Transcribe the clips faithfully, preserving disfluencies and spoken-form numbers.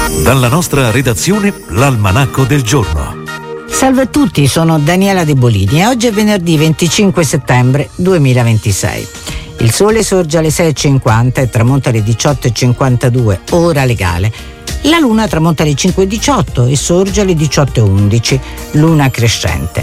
Dalla nostra redazione, l'Almanacco del giorno. Salve a tutti, sono Daniela De Bolini e oggi è venerdì venticinque settembre duemilaventisei. Il sole sorge alle sei e cinquanta e tramonta alle diciotto e cinquantadue, ora legale. La luna tramonta alle cinque e diciotto e sorge alle diciotto e undici, luna crescente.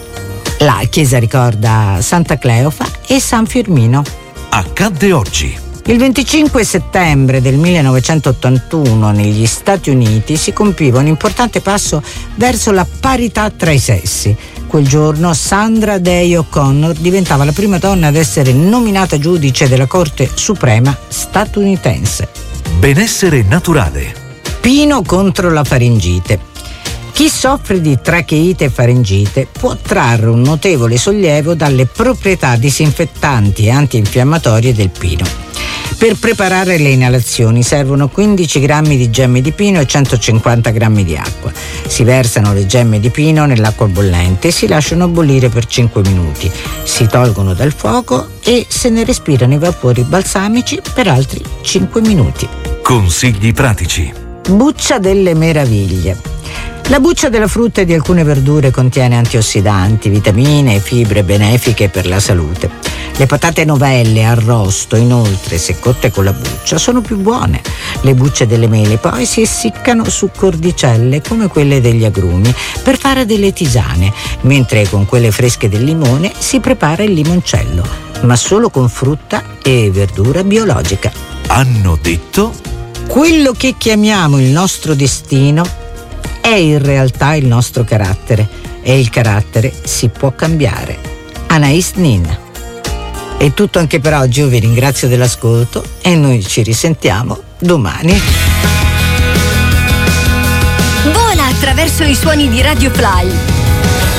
La chiesa ricorda Santa Cleofa e San Firmino. Accadde oggi. Il venticinque settembre del millenovecentottantuno negli Stati Uniti si compiva un importante passo verso la parità tra i sessi. Quel giorno Sandra Day O'Connor diventava la prima donna ad essere nominata giudice della Corte Suprema statunitense. Benessere naturale. Pino contro la faringite. Chi soffre di tracheite e faringite può trarre un notevole sollievo dalle proprietà disinfettanti e antinfiammatorie del pino. Per preparare le inalazioni servono quindici grammi di gemme di pino e centocinquanta grammi di acqua. Si versano le gemme di pino nell'acqua bollente e si lasciano bollire per cinque minuti. Si tolgono dal fuoco e se ne respirano i vapori balsamici per altri cinque minuti. Consigli pratici. Buccia delle meraviglie. La buccia della frutta e di alcune verdure contiene antiossidanti, vitamine e fibre benefiche per la salute. Le patate novelle arrosto, inoltre, se cotte con la buccia, sono più buone. Le bucce delle mele poi si essiccano su cordicelle come quelle degli agrumi per fare delle tisane, mentre con quelle fresche del limone si prepara il limoncello, ma solo con frutta e verdura biologica. Hanno detto? Quello che chiamiamo il nostro destino è in realtà il nostro carattere e il carattere si può cambiare. Anais Nin. È tutto anche per oggi, io vi ringrazio dell'ascolto e noi ci risentiamo domani. Vola attraverso i suoni di Radio Fly.